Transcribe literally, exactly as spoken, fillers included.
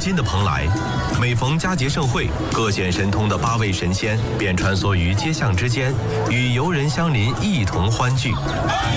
今的蓬莱，每逢佳节盛会，各显神通的八位神仙便穿梭于街巷之间，与游人相邻一同欢聚。